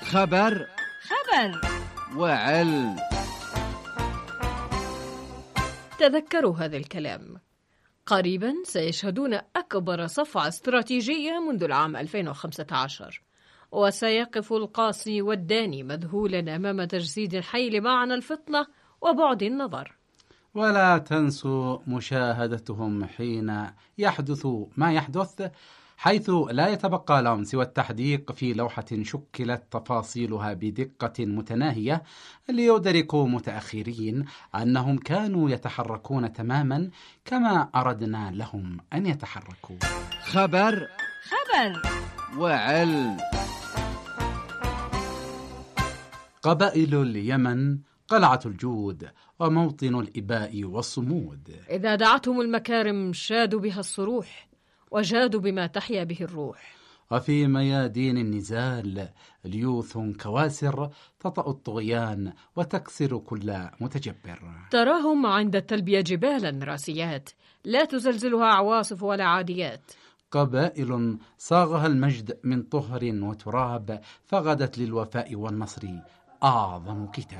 خبر وعلم. تذكروا هذا الكلام. قريبا سيشهدون أكبر صفعة استراتيجية منذ العام 2015، وسيقف القاصي والداني مذهولا أمام تجسيد حي لمعنى الفطنة وبعد النظر. ولا تنسوا مشاهدتهم حين يحدث ما يحدث، حيث لا يتبقى لهم سوى التحديق في لوحة شكلت تفاصيلها بدقة متناهية ليدرك متأخرين أنهم كانوا يتحركون تماما كما أردنا لهم أن يتحركوا. خبر وعلم. قبائل اليمن قلعة الجود وموطن الإباء والصمود. إذا دعتهم المكارم شادوا بها الصروح وجادوا بما تحيا به الروح. وفي ميادين النزال ليوث كواسر تطأ الطغيان وتكسر كل متجبر. تراهم عند التلبية جبالا راسيات لا تزلزلها عواصف ولا عاديات. قبائل صاغها المجد من طهر وتراب، فغدت للوفاء والنصر أعظم كتاب.